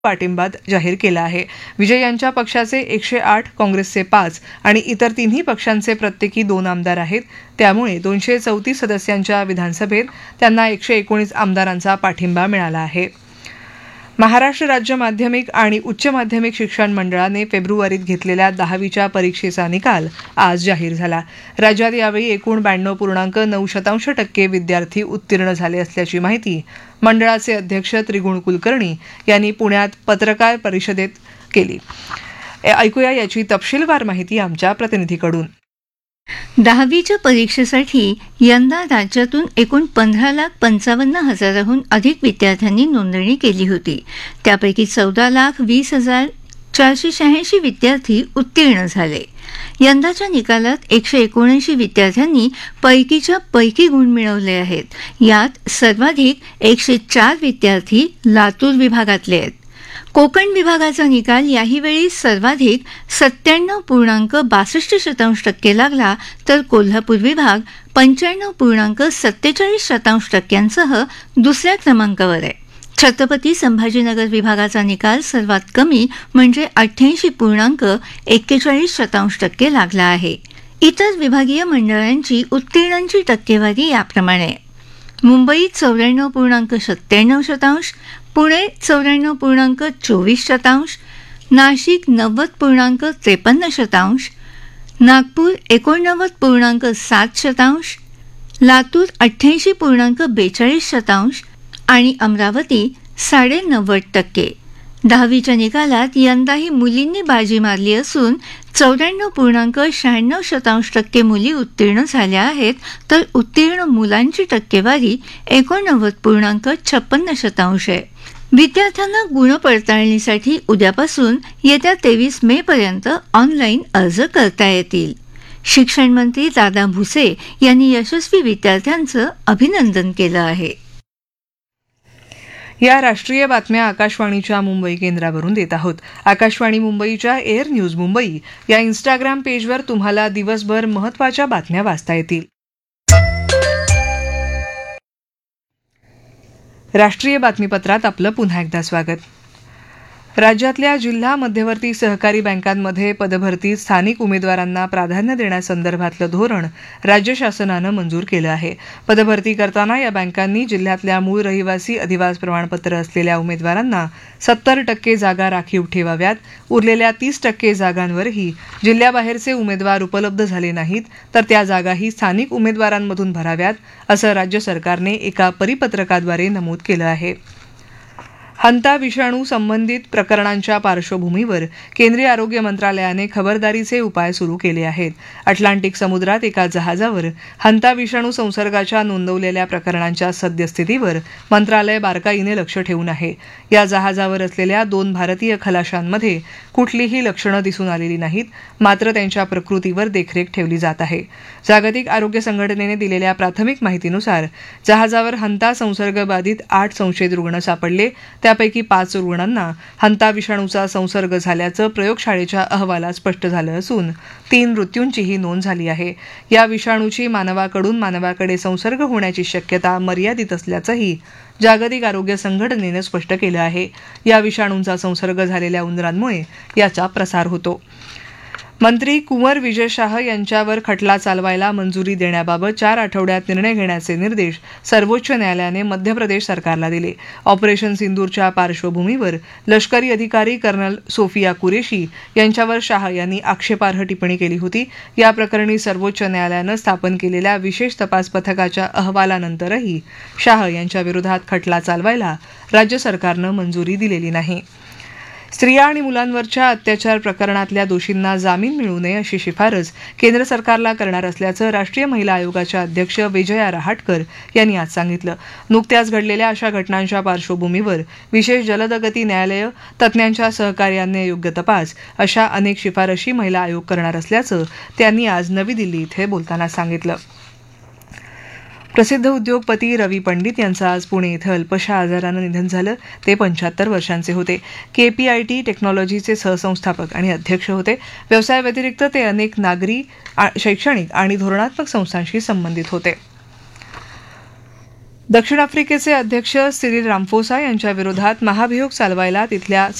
पाठिंबा जाहीर केला आहे. विजय यांच्या पक्षाचे 108, काँग्रेसचे 5 आणि इतर तिन्ही पक्षांचे प्रत्येकी 2 आमदार आहेत. त्यामुळे 234 सदस्यांच्या विधानसभेत त्यांना 119 आमदारांचा पाठिंबा मिळाला आहे. महाराष्ट्र राज्य माध्यमिक आणि उच्च माध्यमिक शिक्षण मंडळाने फेब्रुवारीत घेतलेल्या 10वीच्या परीक्षेचा निकाल आज जाहीर झाला. राज्यात यावेळी एकूण 92.9% विद्यार्थी उत्तीर्ण झाले असल्याची माहिती मंडळाचे अध्यक्ष त्रिगुण कुलकर्णी यांनी पुण्यात पत्रकार परिषदेत केली. ऐकूया याची तपशीलवार माहिती आमच्या प्रतिनिधीकडून. 10वीच्या परीक्षेसाठी यंदा राज्यातून एकूण 15,55,000हून अधिक विद्यार्थ्यांनी नोंदणी केली होती. त्यापैकी 14,20,486 विद्यार्थी उत्तीर्ण झाले. यंदाच्या निकालात 179 विद्यार्थ्यांनी पैकीच्या पैकी गुण मिळवले आहेत. यात सर्वाधिक 104 विद्यार्थी लातूर विभागातले आहेत. कोकण विभागाचा निकाल याहीवेळी सर्वाधिक 97.62% लागला, तर कोल्हापूर विभाग 95.47% दुसऱ्या क्रमांकावर आहे. छत्रपती संभाजीनगर विभागाचा निकाल सर्वात कमी म्हणजे 88.41% लागला आहे. इतर विभागीय मंडळांची उत्तीर्णांची टक्केवारी याप्रमाणे: मुंबई 94.97%, पुणे 94.24%, नाशिक 90.53%, नागपूर 89.7%, लातूर 88.42% आणि अमरावती 90.5%. 10वीच्या निकालात यंदाही मुलींनी बाजी मारली असून 94.96% मुली उत्तीर्ण झाल्या आहेत, तर उत्तीर्ण मुलांची टक्केवारी 89.56% आहे. विद्यार्थ्यांना गुणपडताळणीसाठी उद्यापासून येत्या 23 मेपर्यंत ऑनलाईन अर्ज करता येतील. शिक्षण मंत्री दादा भुसे यांनी यशस्वी विद्यार्थ्यांचं अभिनंदन केलं आहे. या राष्ट्रीय बातम्या आकाशवाणीच्या मुंबई केंद्रावरून देत आहोत. आकाशवाणी मुंबईच्या एअर न्यूज मुंबई या इंस्टाग्राम पेजवर तुम्हाला दिवसभर महत्त्वाच्या बातम्या वाचता येतील. राष्ट्रीय बातमीपत्रात आपलं पुन्हा एकदा स्वागत. राज्यातल्या जिल्हा मध्यवर्ती सहकारी बँकांमध्ये पदभरतीत स्थानिक उमेदवारांना प्राधान्य देण्यासंदर्भातलं धोरण राज्य शासनानं मंजूर केलं आहे. पदभरती करताना या बँकांनी जिल्ह्यातल्या मूळ रहिवासी अधिवास प्रमाणपत्र असलेल्या उमेदवारांना 70% जागा राखीव ठेवाव्यात. उरलेल्या 30% जागांवरही जिल्ह्याबाहेरचे उमेदवार उपलब्ध झाले नाहीत तर त्या जागाही स्थानिक उमेदवारांमधून भराव्यात, असं राज्य सरकारने एका परिपत्रकाद्वारे नमूद केलं आहे. हंता विषाणू संबंधित प्रकरणांच्या पार्श्वभूमीवर केंद्रीय आरोग्य मंत्रालयाने खबरदारीचे उपाय सुरू केले आहेत. अटलांटिक समुद्रात एका जहाजावर हंता विषाणू संसर्गाच्या नोंदवलेल्या प्रकरणांच्या सद्यस्थितीवर मंत्रालय बारकाईने लक्ष ठेवून आहे. या जहाजावर असलेल्या 2 भारतीय खलाशांमध्ये कुठलीही लक्षणं दिसून आलेली नाहीत, मात्र त्यांच्या प्रकृतीवर देखरेख ठेवली जात आहे. जागतिक आरोग्य संघटनेने दिलेल्या प्राथमिक माहितीनुसार जहाजावर हंता संसर्गबाधित 8 संशयित रुग्ण सापडले. त्यापैकी 5 रुग्णांना हंता विषाणूचा संसर्ग झाल्याचं प्रयोगशाळेच्या अहवालात स्पष्ट झालं असून 3 मृत्यूंचीही नोंद झाली आहे. या विषाणूची मानवाकडून मानवाकडे संसर्ग होण्याची शक्यता मर्यादित असल्याचंही जागतिक आरोग्य संघटनेनं स्पष्ट केलं आहे. या विषाणूंचा संसर्ग झालेल्या उंदरांमुळे याचा प्रसार होतो. मंत्री कुंवर विजय शाह यांच्यावर खटला चालवायला मंजुरी देण्याबाबत 4 आठवड्यात निर्णय घेण्याचे निर्देश सर्वोच्च न्यायालयाने मध्य प्रदेश सरकारला दिले. ऑपरेशन सिंदूरच्या पार्श्वभूमीवर लष्करी अधिकारी कर्नल सोफिया कुरेशी यांच्यावर शाह यांनी आक्षेपार्ह टिप्पणी केली होती. या प्रकरणी सर्वोच्च न्यायालयानं स्थापन केलेल्या विशेष तपास पथकाच्या अहवालानंतरही शाह यांच्या विरोधात खटला चालवायला राज्य सरकारनं मंजुरी दिलेली नाही. स्त्रिया आणि मुलांवरच्या अत्याचार प्रकरणातल्या दोषींना जामीन मिळू नये अशी शिफारस केंद्र सरकारला करणार असल्याचं राष्ट्रीय महिला आयोगाच्या अध्यक्ष विजया रहाटकर यांनी आज सांगितलं. नुकत्याच घडलेल्या अशा घटनांच्या पार्श्वभूमीवर विशेष जलदगती न्यायालयं, तज्ज्ञांच्या सहकार्याने योग्य तपास अशा अनेक शिफारशी महिला आयोग करणार असल्याचं त्यांनी आज नवी दिल्ली इथे बोलताना सांगितलं. प्रसिद्ध उद्योगपती रवी पंडित यांचं आज पुणे इथं अल्पशा आजारानं निधन झालं. ते 75 वर्षांचे होते. KPIT टेक्नॉलॉजीचे सहसंस्थापक आणि अध्यक्ष होते. व्यवसायाव्यतिरिक्त ते अनेक नागरी, शैक्षणिक आणि धोरणात्मक संस्थांशी संबंधित होते. दक्षिण आफ्रिकेचे अध्यक्ष सिरिल रामफोसा यांच्या विरोधात महाभियोग चालवायला तिथल्या